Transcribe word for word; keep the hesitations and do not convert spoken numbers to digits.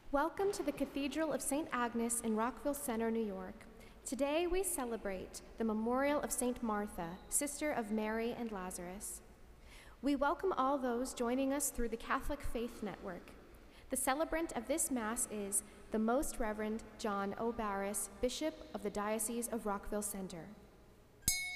Welcome to the Cathedral of Saint Agnes in Rockville Centre, New York. Today we celebrate the memorial of Saint Martha, sister of Mary and Lazarus. We welcome all those joining us through the Catholic Faith Network. The celebrant of this Mass is the Most Reverend John O. Barris, Bishop of the Diocese of Rockville Centre.